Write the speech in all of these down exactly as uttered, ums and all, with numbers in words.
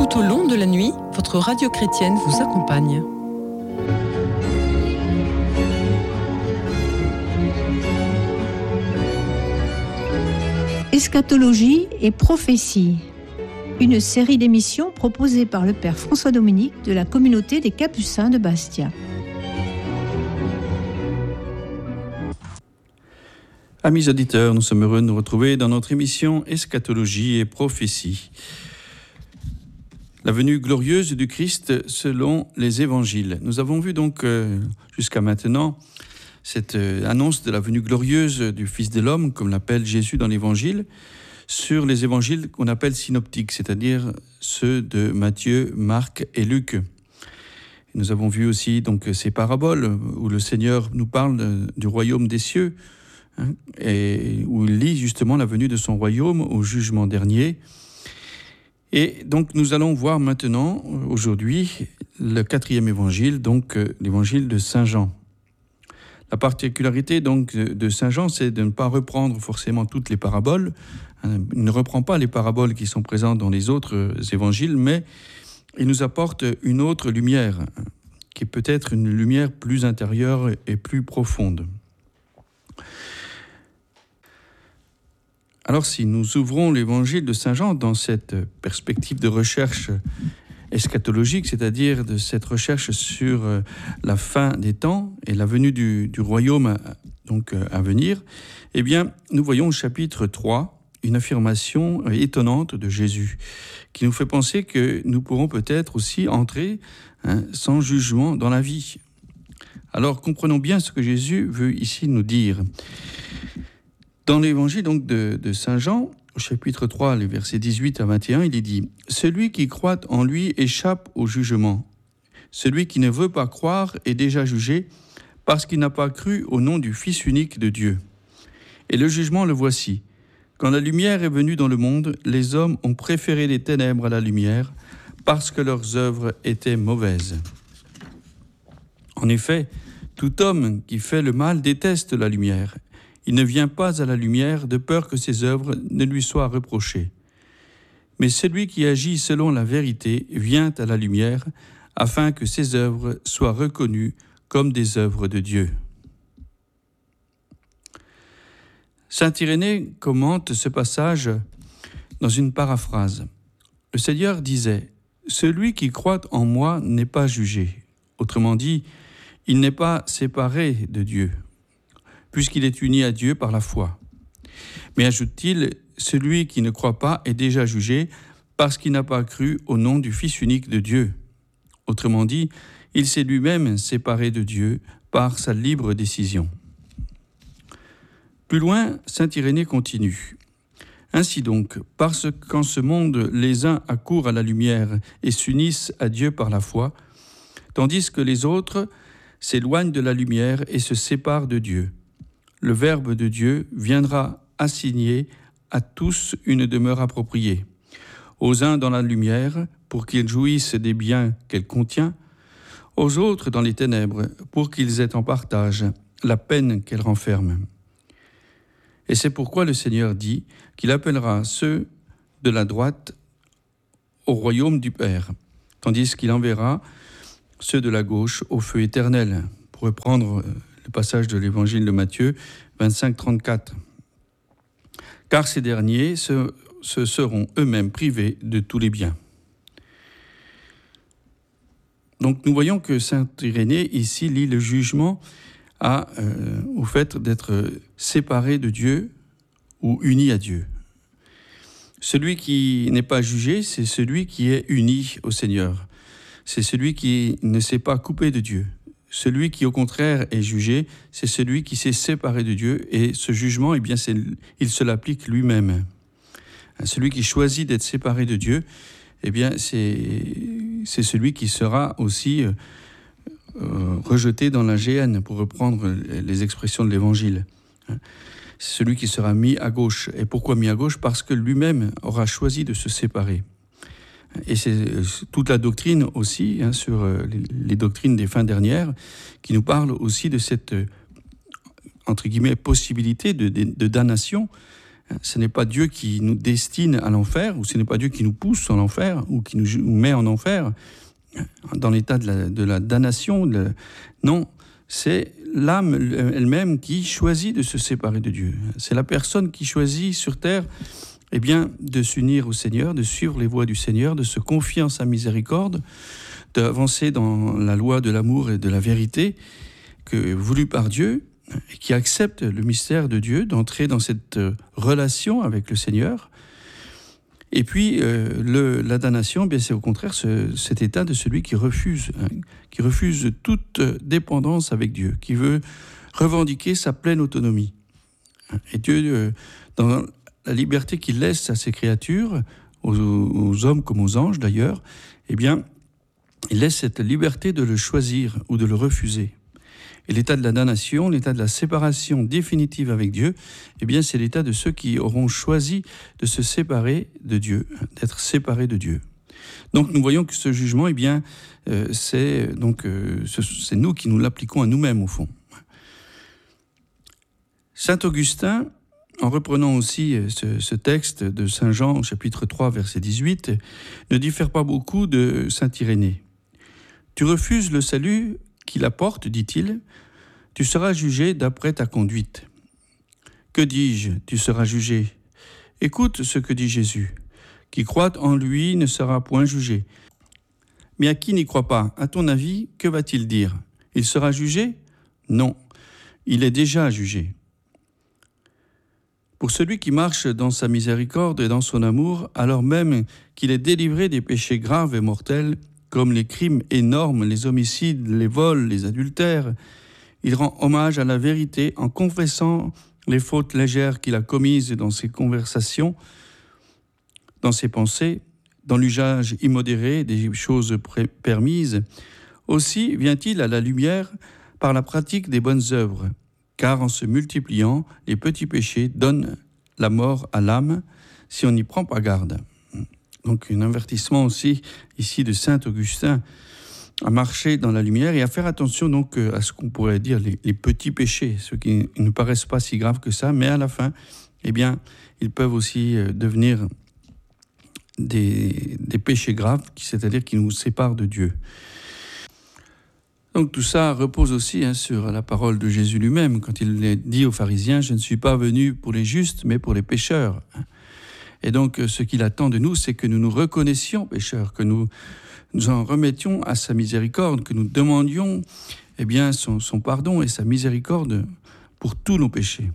Tout au long de la nuit, votre radio chrétienne vous accompagne. Eschatologie et prophétie. Une série d'émissions proposée par le Père François Dominique de la communauté des Capucins de Bastia. Amis auditeurs, nous sommes heureux de nous retrouver dans notre émission Eschatologie et prophétie. La venue glorieuse du Christ selon les évangiles. Nous avons vu donc euh, jusqu'à maintenant cette euh, annonce de la venue glorieuse du Fils de l'homme, comme l'appelle Jésus dans l'évangile, sur les évangiles qu'on appelle synoptiques, c'est-à-dire ceux de Matthieu, Marc et Luc. Nous avons vu aussi donc ces paraboles où le Seigneur nous parle du royaume des cieux, hein, et où il lit justement la venue de son royaume au jugement dernier. Et donc nous allons voir maintenant, aujourd'hui, le quatrième évangile, donc l'évangile de Saint Jean. La particularité donc de Saint Jean, c'est de ne pas reprendre forcément toutes les paraboles. Il ne reprend pas les paraboles qui sont présentes dans les autres évangiles, mais il nous apporte une autre lumière, qui est peut-être une lumière plus intérieure et plus profonde. Alors si nous ouvrons l'évangile de Saint Jean dans cette perspective de recherche eschatologique, c'est-à-dire de cette recherche sur la fin des temps et la venue du, du royaume donc à venir, eh bien nous voyons au chapitre trois une affirmation étonnante de Jésus qui nous fait penser que nous pourrons peut-être aussi entrer hein, sans jugement dans la vie. Alors comprenons bien ce que Jésus veut ici nous dire. Dans l'évangile donc de, de Saint Jean, au chapitre trois, les versets dix-huit à vingt et un, il est dit « Celui qui croit en lui échappe au jugement. Celui qui ne veut pas croire est déjà jugé parce qu'il n'a pas cru au nom du Fils unique de Dieu. Et le jugement le voici. Quand la lumière est venue dans le monde, les hommes ont préféré les ténèbres à la lumière parce que leurs œuvres étaient mauvaises. En effet, tout homme qui fait le mal déteste la lumière. Il ne vient pas à la lumière de peur que ses œuvres ne lui soient reprochées. Mais celui qui agit selon la vérité vient à la lumière afin que ses œuvres soient reconnues comme des œuvres de Dieu. » Saint Irénée commente ce passage dans une paraphrase. Le Seigneur disait « Celui qui croit en moi n'est pas jugé. » Autrement dit, il n'est pas séparé de Dieu, puisqu'il est uni à Dieu par la foi. Mais ajoute-t-il, celui qui ne croit pas est déjà jugé parce qu'il n'a pas cru au nom du Fils unique de Dieu. Autrement dit, il s'est lui-même séparé de Dieu par sa libre décision. Plus loin, saint Irénée continue. Ainsi donc, parce qu'en ce monde, les uns accourent à la lumière et s'unissent à Dieu par la foi, tandis que les autres s'éloignent de la lumière et se séparent de Dieu. Le Verbe de Dieu viendra assigner à tous une demeure appropriée. Aux uns dans la lumière, pour qu'ils jouissent des biens qu'elle contient, aux autres dans les ténèbres, pour qu'ils aient en partage la peine qu'elle renferme. Et c'est pourquoi le Seigneur dit qu'il appellera ceux de la droite au royaume du Père, tandis qu'il enverra ceux de la gauche au feu éternel, pour reprendre le passage de l'évangile de Matthieu vingt-cinq trente-quatre. Car ces derniers se, se seront eux-mêmes privés de tous les biens. Donc nous voyons que saint Irénée ici lie le jugement à, euh, au fait d'être séparé de Dieu ou uni à Dieu. Celui qui n'est pas jugé, c'est celui qui est uni au Seigneur. C'est celui qui ne s'est pas coupé de Dieu. Celui qui, au contraire, est jugé, c'est celui qui s'est séparé de Dieu. Et ce jugement, eh bien, c'est, il se l'applique lui-même. Celui qui choisit d'être séparé de Dieu, eh bien, c'est, c'est celui qui sera aussi euh, rejeté dans la géhenne, pour reprendre les expressions de l'Évangile. C'est celui qui sera mis à gauche. Et pourquoi mis à gauche ? Parce que lui-même aura choisi de se séparer. Et c'est toute la doctrine aussi, hein, sur les, les doctrines des fins dernières, qui nous parle aussi de cette, entre guillemets, possibilité de, de, de damnation, Ce n'est pas Dieu qui nous destine à l'enfer, ou ce n'est pas Dieu qui nous pousse en enfer, ou qui nous met en enfer, dans l'état de la, de la damnation. De... Non, c'est l'âme elle-même qui choisit de se séparer de Dieu. C'est la personne qui choisit sur terre eh bien, de s'unir au Seigneur, de suivre les voies du Seigneur, de se confier en sa miséricorde, d'avancer dans la loi de l'amour et de la vérité que, voulue par Dieu, et qui accepte le mystère de Dieu, d'entrer dans cette relation avec le Seigneur. Et puis, euh, le, la damnation, bien, c'est au contraire ce, cet état de celui qui refuse, hein, qui refuse toute dépendance avec Dieu, qui veut revendiquer sa pleine autonomie. Et Dieu, euh, dans la liberté qu'il laisse à ses créatures, aux, aux hommes comme aux anges d'ailleurs, eh bien, il laisse cette liberté de le choisir ou de le refuser. Et l'état de la damnation, l'état de la séparation définitive avec Dieu, eh bien, c'est l'état de ceux qui auront choisi de se séparer de Dieu, d'être séparés de Dieu. Donc, nous voyons que ce jugement, eh bien, euh, c'est donc euh, c'est nous qui nous l'appliquons à nous-mêmes au fond. Saint Augustin, en reprenant aussi ce, ce texte de Saint Jean, chapitre trois, verset dix-huit, ne diffère pas beaucoup de Saint Irénée. « Tu refuses le salut qu'il apporte, dit-il, tu seras jugé d'après ta conduite. Que dis-je, tu seras jugé. Écoute ce que dit Jésus. Qui croit en lui ne sera point jugé. Mais à qui n'y croit pas, à ton avis, que va-t-il dire? Il sera jugé? Non, il est déjà jugé. Pour celui qui marche dans sa miséricorde et dans son amour, alors même qu'il est délivré des péchés graves et mortels, comme les crimes énormes, les homicides, les vols, les adultères, il rend hommage à la vérité en confessant les fautes légères qu'il a commises dans ses conversations, dans ses pensées, dans l'usage immodéré des choses permises. Aussi vient-il à la lumière par la pratique des bonnes œuvres, car en se multipliant, les petits péchés donnent la mort à l'âme si on n'y prend pas garde. Donc un avertissement aussi ici de saint Augustin à marcher dans la lumière et à faire attention donc à ce qu'on pourrait dire les, les petits péchés, ceux qui ne paraissent pas si graves que ça, mais à la fin, eh bien, ils peuvent aussi devenir des, des péchés graves, c'est-à-dire qui nous séparent de Dieu. Donc tout ça repose aussi hein, sur la parole de Jésus lui-même, quand il dit aux pharisiens « Je ne suis pas venu pour les justes, mais pour les pécheurs ». Et donc, ce qu'il attend de nous, c'est que nous nous reconnaissions pécheurs, que nous nous en remettions à sa miséricorde, que nous demandions eh bien, son, son pardon et sa miséricorde pour tous nos péchés.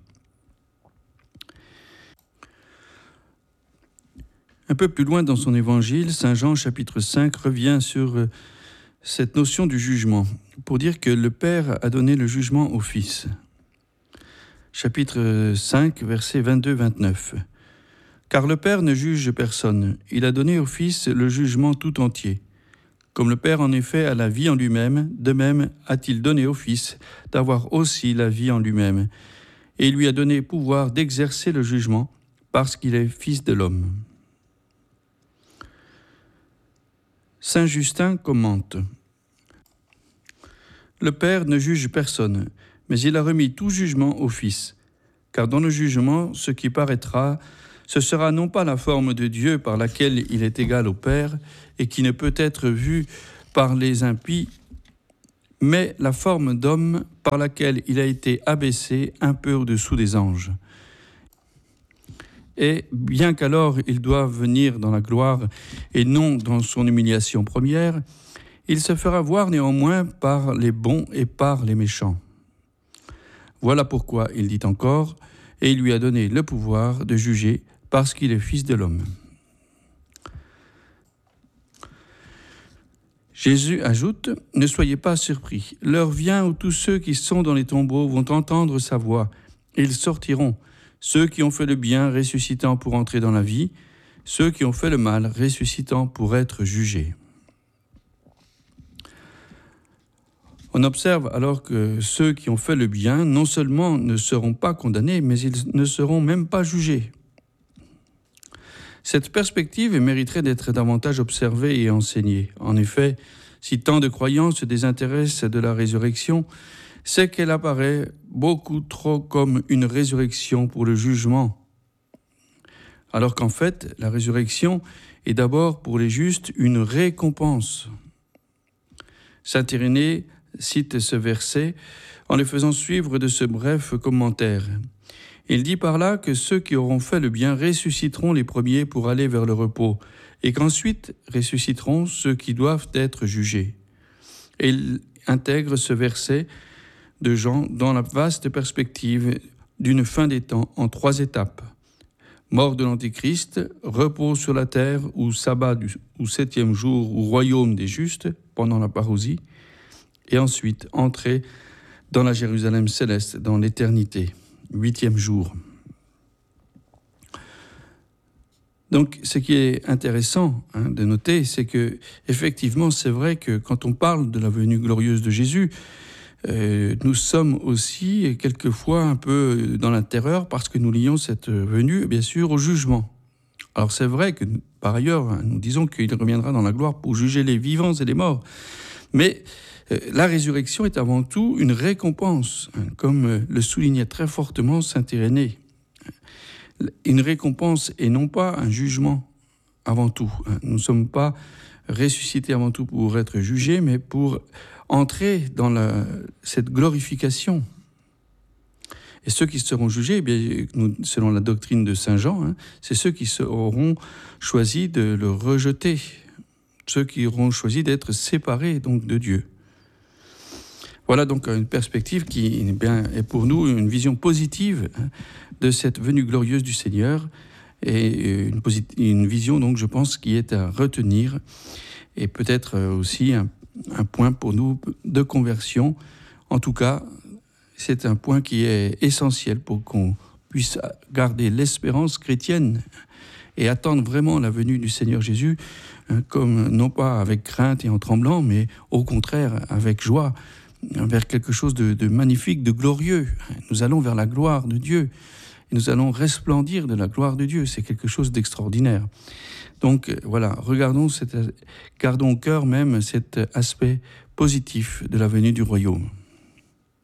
Un peu plus loin dans son évangile, saint Jean, chapitre cinq, revient sur cette notion du jugement, pour dire que le Père a donné le jugement au Fils. Chapitre cinq, versets vingt-deux vingt-neuf. Car le Père ne juge personne, il a donné au Fils le jugement tout entier. Comme le Père en effet a la vie en lui-même, de même a-t-il donné au Fils d'avoir aussi la vie en lui-même. Et il lui a donné pouvoir d'exercer le jugement, parce qu'il est Fils de l'homme. Saint Justin commente. Le Père ne juge personne, mais il a remis tout jugement au Fils. Car dans le jugement, ce qui paraîtra, ce sera non pas la forme de Dieu par laquelle il est égal au Père et qui ne peut être vue par les impies, mais la forme d'homme par laquelle il a été abaissé un peu au-dessous des anges. Et bien qu'alors il doive venir dans la gloire et non dans son humiliation première, il se fera voir néanmoins par les bons et par les méchants. Voilà pourquoi il dit encore, et il lui a donné le pouvoir de juger parce qu'il est Fils de l'homme. Jésus ajoute, « Ne soyez pas surpris, l'heure vient où tous ceux qui sont dans les tombeaux vont entendre sa voix, et ils sortiront, ceux qui ont fait le bien ressuscitant pour entrer dans la vie, ceux qui ont fait le mal ressuscitant pour être jugés. » On observe alors que ceux qui ont fait le bien non seulement ne seront pas condamnés, mais ils ne seront même pas jugés. Cette perspective mériterait d'être davantage observée et enseignée. En effet, si tant de croyants se désintéressent de la résurrection, c'est qu'elle apparaît beaucoup trop comme une résurrection pour le jugement, alors qu'en fait, la résurrection est d'abord pour les justes une récompense. Saint Irénée cite ce verset en le faisant suivre de ce bref commentaire. Il dit par là que ceux qui auront fait le bien ressusciteront les premiers pour aller vers le repos, et qu'ensuite ressusciteront ceux qui doivent être jugés. Et il intègre ce verset de Jean dans la vaste perspective d'une fin des temps en trois étapes. Mort de l'Antéchrist, repos sur la terre ou sabbat du, ou septième jour ou royaume des justes pendant la parousie, et ensuite entrée dans la Jérusalem céleste, dans l'éternité, huitième jour. Donc, ce qui est intéressant hein, de noter, c'est que effectivement, c'est vrai que quand on parle de la venue glorieuse de Jésus, euh, nous sommes aussi quelquefois un peu dans la terreur parce que nous lions cette venue, bien sûr, au jugement. Alors, c'est vrai que, par ailleurs, hein, nous disons qu'il reviendra dans la gloire pour juger les vivants et les morts. Mais euh, la résurrection est avant tout une récompense, hein, comme euh, le soulignait très fortement saint Irénée. Une récompense et non pas un jugement avant tout. Nous ne sommes pas ressuscités avant tout pour être jugés, mais pour entrer dans la, cette glorification. Et ceux qui seront jugés, eh bien, nous, selon la doctrine de saint Jean, hein, c'est ceux qui auront choisi de le rejeter, ceux qui auront choisi d'être séparés donc de Dieu. Voilà donc une perspective qui eh bien, est pour nous une vision positive hein, de cette venue glorieuse du Seigneur et une, posit- une vision donc je pense qui est à retenir et peut-être aussi un, un point pour nous de conversion. En tout cas, c'est un point qui est essentiel pour qu'on puisse garder l'espérance chrétienne et attendre vraiment la venue du Seigneur Jésus hein, comme non pas avec crainte et en tremblant, mais au contraire avec joie, vers quelque chose de, de magnifique, de glorieux. Nous allons vers la gloire de Dieu. Et nous allons resplendir de la gloire de Dieu. C'est quelque chose d'extraordinaire. Donc voilà, regardons, cette, gardons au cœur même cet aspect positif de la venue du royaume.